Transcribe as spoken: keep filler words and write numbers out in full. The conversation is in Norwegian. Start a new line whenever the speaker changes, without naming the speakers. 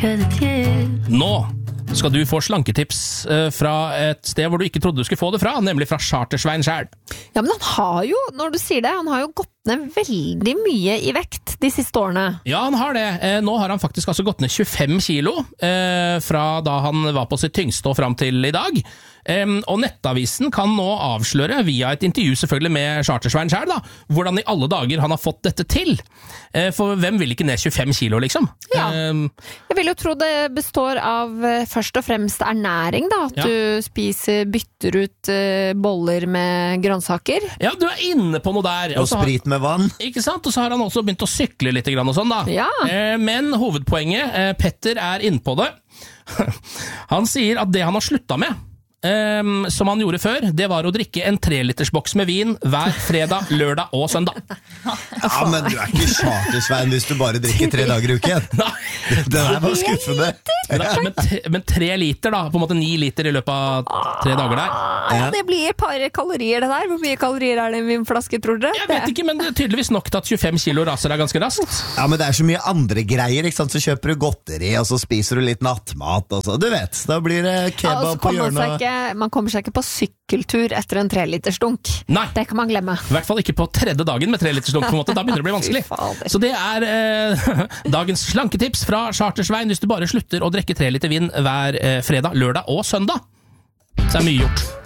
Nå skal du få slanketips fra et sted hvor du ikke trodde du skulle få det fra, nemlig fra Charter-Svein selv.
Ja, men han har jo, når du sier det, han har jo gått ned veldig mye i vekt de siste årene.
Ja, han har det. Nå har han faktisk altså gått ned tjuefem kilo fra da han var på sitt tyngste og frem til i dag. Og Nettavisen kan nå avsløre, via et intervju selvfølgelig med Charter-Svein selv, da, hvordan i alle dager han har fått dette til. For hvem vil ikke ned tjuefem kilo, liksom?
Ja, jeg vil jo tro det består av først og fremst ernæring, da. At ja. Du spiser, bytter ut boller med grønnsaker.
Ja, du er inne på noe der.
Og sprit med vann.
Ikke sant? Og så har han også begynt å sykle litt og sånn, da.
Ja.
Men hovedpoenget, Petter er inne på det. Han sier at det han har sluttet med, Um, som han gjorde før, det var å drikke en trelitersboks med vin hver fredag, lørdag og søndag.
Ja, men du er ikke Charter-Svein hvis du bare drikker tre dager i uken.
Nei.
Det der var skuffende.
Nei, men, t- men tre liter da, på en måte ni liter i løpet av tre dager der.
Ja, det blir et par kalorier det der. Hvor mye kalorier er det i min flaske, tror dere?
Jeg vet ikke, men det er tydeligvis nok til at tjuefem kilo raser deg ganske raskt.
Ja, men det er så mye andre greier, ikke sant? Så kjøper du godteri, og så spiser du litt nattmat, og så, du vet, da blir det kebab
ja,
på hjørnet.
Man kommer seg ikke på sykkeltur etter en trelitersdunk.
Nei.
Det kan man glemme.
I hvert fall ikke på tredje dagen med trelitersdunk, på en måte. Da begynner det å bli vanskelig. Så det er eh, dagens slanketips fra Charter-Svein hvis du bare slutter å drikke tre liter vin hver eh, fredag, lørdag og søndag. Så er mye gjort.